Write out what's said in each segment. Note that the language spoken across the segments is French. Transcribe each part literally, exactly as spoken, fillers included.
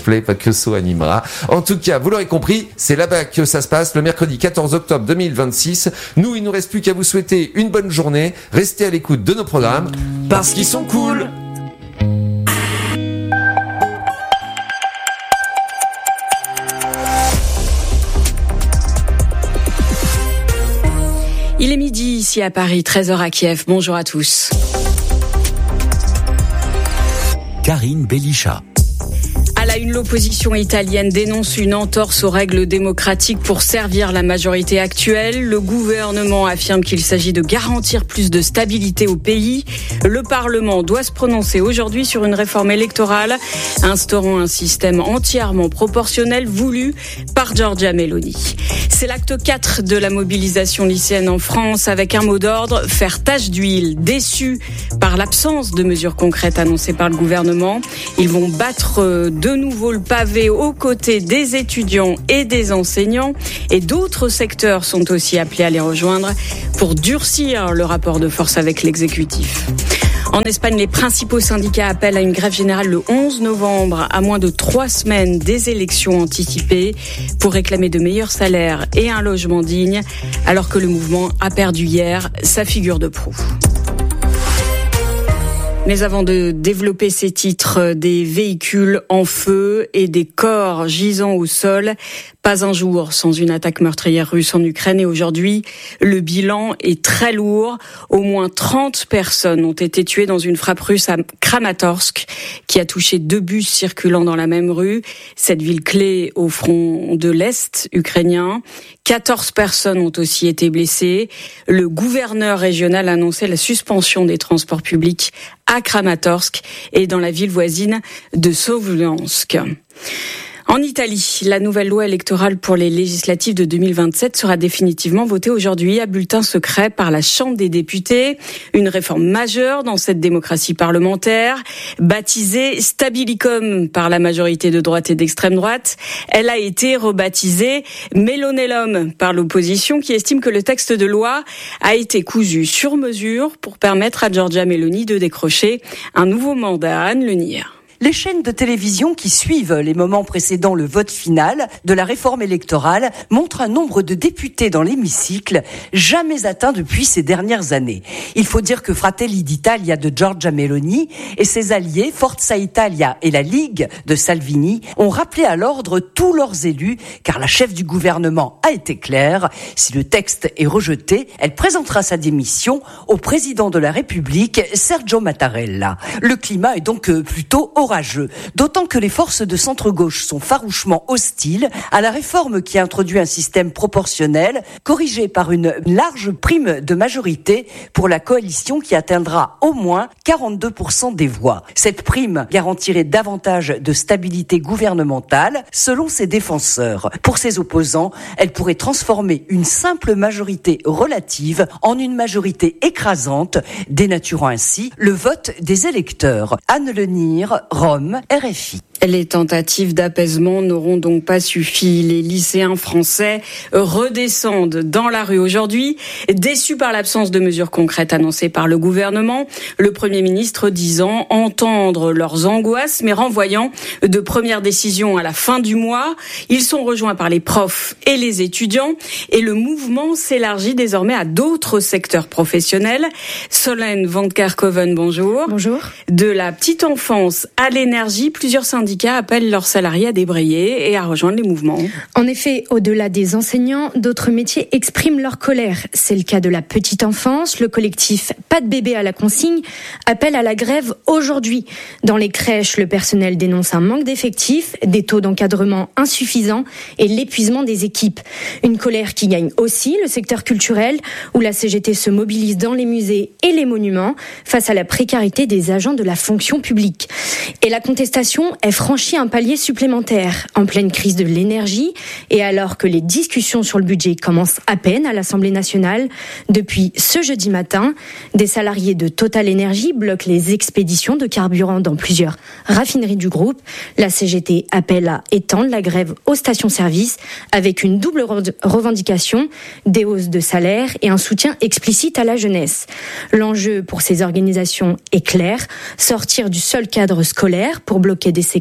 souffler, Paquesso animera. En tout cas, vous l'aurez compris, c'est là-bas que ça se passe le mercredi quatorze octobre deux mille vingt-six. Nous, il nous reste plus qu'à vous souhaiter une bonne journée. Restez à l'écoute de nos programmes parce qu'ils sont cool. Il est midi ici à Paris, treize heures à Kiev. Bonjour à tous. Karine Bellicha. À la une, l'opposition italienne dénonce une entorse aux règles démocratiques pour servir la majorité actuelle. Le gouvernement affirme qu'il s'agit de garantir plus de stabilité au pays. Le Parlement doit se prononcer aujourd'hui sur une réforme électorale instaurant un système entièrement proportionnel voulu par Giorgia Meloni. C'est l'acte quatre de la mobilisation lycéenne en France avec un mot d'ordre, faire tache d'huile. Déçus par l'absence de mesures concrètes annoncées par le gouvernement, ils vont battre de nouveau le pavé aux côtés des étudiants et des enseignants. Et d'autres secteurs sont aussi appelés à les rejoindre pour durcir le rapport de force avec l'exécutif. En Espagne, les principaux syndicats appellent à une grève générale le onze novembre, à moins de trois semaines des élections anticipées, pour réclamer de meilleurs salaires et un logement digne, alors que le mouvement a perdu hier sa figure de proue. Mais avant de développer ces titres, des véhicules en feu et des corps gisant au sol, pas un jour sans une attaque meurtrière russe en Ukraine. Et aujourd'hui, le bilan est très lourd. Au moins trente personnes ont été tuées dans une frappe russe à Kramatorsk, qui a touché deux bus circulant dans la même rue. Cette ville clé au front de l'Est ukrainien. quatorze personnes ont aussi été blessées. Le gouverneur régional a annoncé la suspension des transports publics à Kramatorsk et dans la ville voisine de Sovjansk. En Italie, la nouvelle loi électorale pour les législatives de deux mille vingt-sept sera définitivement votée aujourd'hui à bulletin secret par la Chambre des députés. Une réforme majeure dans cette démocratie parlementaire, baptisée Stabilicum par la majorité de droite et d'extrême droite. Elle a été rebaptisée Melonellum par l'opposition qui estime que le texte de loi a été cousu sur mesure pour permettre à Giorgia Meloni de décrocher un nouveau mandat. Anne Lenir. Les chaînes de télévision qui suivent les moments précédant le vote final de la réforme électorale montrent un nombre de députés dans l'hémicycle jamais atteint depuis ces dernières années. Il faut dire que Fratelli d'Italia de Giorgia Meloni et ses alliés Forza Italia et la Ligue de Salvini ont rappelé à l'ordre tous leurs élus, car la chef du gouvernement a été claire. Si le texte est rejeté, elle présentera sa démission au président de la République, Sergio Mattarella. Le climat est donc plutôt orageux. D'autant que les forces de centre-gauche sont farouchement hostiles à la réforme qui introduit un système proportionnel corrigé par une large prime de majorité pour la coalition qui atteindra au moins quarante-deux pour cent des voix. Cette prime garantirait davantage de stabilité gouvernementale selon ses défenseurs. Pour ses opposants, elle pourrait transformer une simple majorité relative en une majorité écrasante, dénaturant ainsi le vote des électeurs. Anne Lenir, Rome, R F I. Les tentatives d'apaisement n'auront donc pas suffi. Les lycéens français redescendent dans la rue aujourd'hui, déçus par l'absence de mesures concrètes annoncées par le gouvernement. Le Premier ministre disant entendre leurs angoisses, mais renvoyant de premières décisions à la fin du mois. Ils sont rejoints par les profs et les étudiants et le mouvement s'élargit désormais à d'autres secteurs professionnels. Solène Van Kerkhoven, bonjour. Bonjour. De la petite enfance à l'énergie, plusieurs syndicats appellent leurs salariés à débrayer et à rejoindre les mouvements. En effet, au-delà des enseignants, d'autres métiers expriment leur colère. C'est le cas de la petite enfance. Le collectif Pas de bébé à la consigne appelle à la grève aujourd'hui. Dans les crèches, le personnel dénonce un manque d'effectifs, des taux d'encadrement insuffisants et l'épuisement des équipes. Une colère qui gagne aussi le secteur culturel, où la C G T se mobilise dans les musées et les monuments face à la précarité des agents de la fonction publique. Et la contestation est franchit un palier supplémentaire en pleine crise de l'énergie et alors que les discussions sur le budget commencent à peine à l'Assemblée nationale. Depuis ce jeudi matin, des salariés de Total Energy bloquent les expéditions de carburant dans plusieurs raffineries du groupe. La C G T appelle à étendre la grève aux stations-service avec une double revendication, des hausses de salaire et un soutien explicite à la jeunesse. L'enjeu pour ces organisations est clair, sortir du seul cadre scolaire pour bloquer des secteurs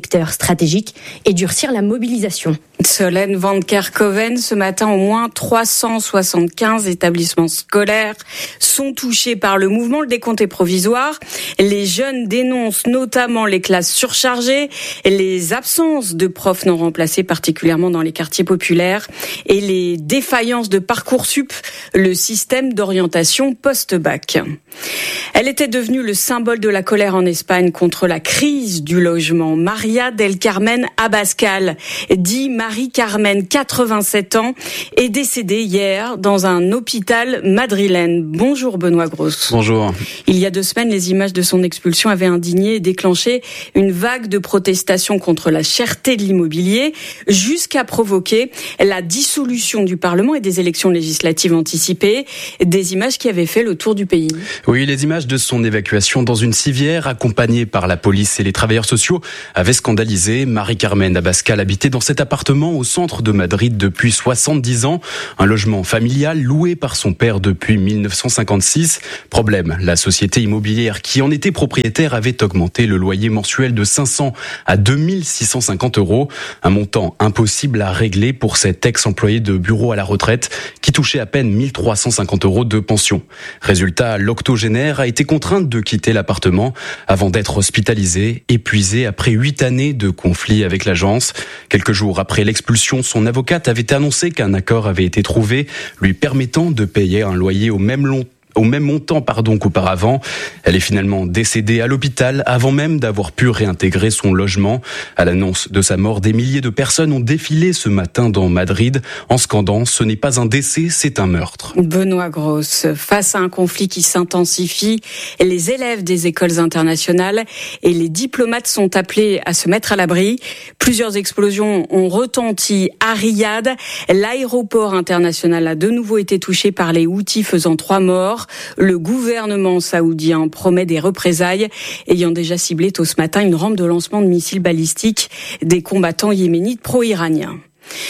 secteur stratégique et durcir la mobilisation. Solène Van Kerkhoven, ce matin, au moins trois cent soixante-quinze établissements scolaires sont touchés par le mouvement. Le décompte est provisoire. Les jeunes dénoncent notamment les classes surchargées, les absences de profs non remplacés, particulièrement dans les quartiers populaires, et les défaillances de Parcoursup, le système d'orientation post-bac. Elle était devenue le symbole de la colère en Espagne contre la crise du logement. Maria del Carmen Abascal, dit Marie-Carmen, quatre-vingt-sept ans, est décédée hier dans un hôpital madrilène. Bonjour Benoît Grosse. Bonjour. Il y a deux semaines, les images de son expulsion avaient indigné et déclenché une vague de protestations contre la cherté de l'immobilier, jusqu'à provoquer la dissolution du Parlement et des élections législatives anticipées, des images qui avaient fait le tour du pays. Oui, les images de son évacuation dans une civière, accompagnée par la police et les travailleurs sociaux, avaient scandalisé. Marie-Carmen Abascal habitait dans cet appartement au centre de Madrid depuis soixante-dix ans, un logement familial loué par son père depuis mille neuf cent cinquante-six. Problème, la société immobilière qui en était propriétaire avait augmenté le loyer mensuel de cinq cents à deux mille six cent cinquante euros, un montant impossible à régler pour cet ex-employé de bureau à la retraite qui touchait à peine mille trois cent cinquante euros de pension. Résultat, l'octogénaire a été contrainte de quitter l'appartement avant d'être hospitalisée, épuisée après huit années de conflit avec l'agence. Quelques jours après l'expulsion, son avocate avait annoncé qu'un accord avait été trouvé lui permettant de payer un loyer au même long au même montant pardon qu'auparavant. Elle est finalement décédée à l'hôpital avant même d'avoir pu réintégrer son logement. À l'annonce de sa mort, des milliers de personnes ont défilé ce matin dans Madrid en scandant « Ce n'est pas un décès, c'est un meurtre ». Benoît Grosse, face à un conflit qui s'intensifie, les élèves des écoles internationales et les diplomates sont appelés à se mettre à l'abri. Plusieurs explosions ont retenti à Riyad. L'aéroport international a de nouveau été touché par les Houthis, faisant trois morts. Le gouvernement saoudien promet des représailles, ayant déjà ciblé tôt ce matin une rampe de lancement de missiles balistiques des combattants yéménites pro-iraniens.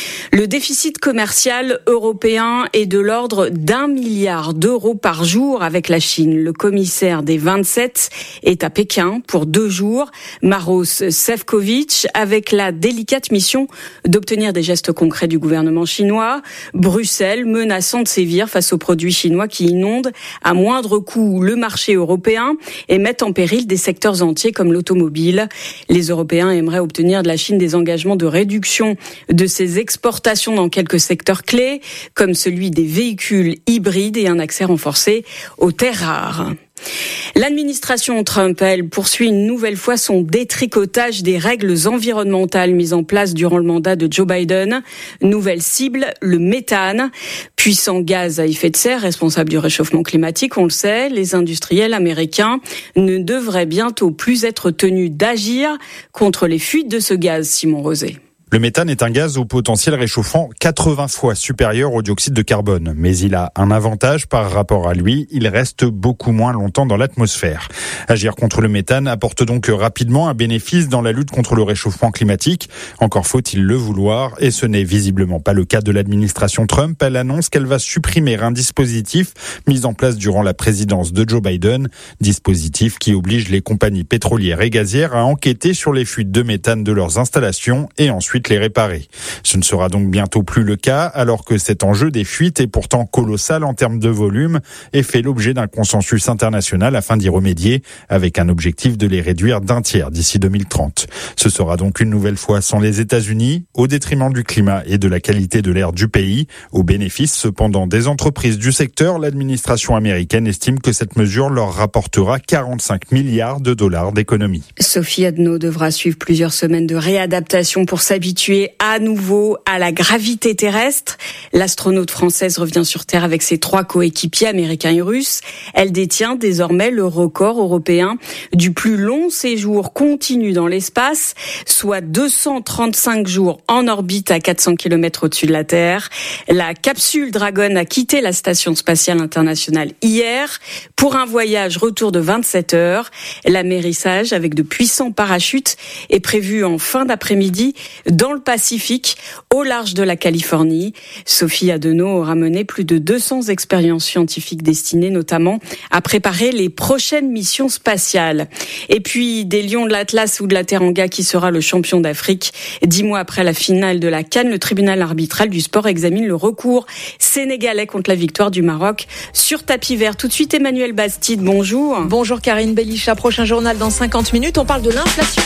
Le déficit commercial européen est de l'ordre d'un milliard d'euros par jour avec la Chine. Le commissaire des vingt-sept est à Pékin pour deux jours. Maros Sefcovic, avec la délicate mission d'obtenir des gestes concrets du gouvernement chinois. Bruxelles menaçant de sévir face aux produits chinois qui inondent à moindre coût le marché européen et mettent en péril des secteurs entiers comme l'automobile. Les Européens aimeraient obtenir de la Chine des engagements de réduction de ses exportations dans quelques secteurs clés, comme celui des véhicules hybrides et un accès renforcé aux terres rares. L'administration Trump, elle, poursuit une nouvelle fois son détricotage des règles environnementales mises en place durant le mandat de Joe Biden. Nouvelle cible, le méthane, puissant gaz à effet de serre responsable du réchauffement climatique. On le sait, les industriels américains ne devraient bientôt plus être tenus d'agir contre les fuites de ce gaz, Simon Rosé. Le méthane est un gaz au potentiel réchauffant quatre-vingts fois supérieur au dioxyde de carbone. Mais il a un avantage par rapport à lui, il reste beaucoup moins longtemps dans l'atmosphère. Agir contre le méthane apporte donc rapidement un bénéfice dans la lutte contre le réchauffement climatique. Encore faut-il le vouloir, et ce n'est visiblement pas le cas de l'administration Trump. Elle annonce qu'elle va supprimer un dispositif mis en place durant la présidence de Joe Biden. Dispositif qui oblige les compagnies pétrolières et gazières à enquêter sur les fuites de méthane de leurs installations et ensuite les réparer. Ce ne sera donc bientôt plus le cas, alors que cet enjeu des fuites est pourtant colossal en termes de volume et fait l'objet d'un consensus international afin d'y remédier, avec un objectif de les réduire d'un tiers d'ici deux mille trente. Ce sera donc une nouvelle fois sans les États-Unis, au détriment du climat et de la qualité de l'air du pays. Au bénéfice cependant des entreprises du secteur, l'administration américaine estime que cette mesure leur rapportera quarante-cinq milliards de dollars d'économies. Sophie Adno devra suivre plusieurs semaines de réadaptation pour s'habituer à nouveau à la gravité terrestre. L'astronaute française revient sur Terre avec ses trois coéquipiers américains et russes. Elle détient désormais le record européen du plus long séjour continu dans l'espace, soit deux cent trente-cinq jours en orbite à quatre cents kilomètres au-dessus de la Terre. La capsule Dragon a quitté la Station spatiale internationale hier pour un voyage retour de vingt-sept heures. L'amérissage avec de puissants parachutes est prévu en fin d'après-midi dans le Pacifique, au large de la Californie. Sophie Adenau aura mené plus de deux cents expériences scientifiques destinées notamment à préparer les prochaines missions spatiales. Et puis des lions de l'Atlas ou de la Teranga qui sera le champion d'Afrique. Dix mois après la finale de la CAN, le tribunal arbitral du sport examine le recours sénégalais contre la victoire du Maroc sur tapis vert. Tout de suite, Emmanuel Bastide, bonjour. Bonjour Karine Belisha, prochain journal dans cinquante minutes. On parle de l'inflation.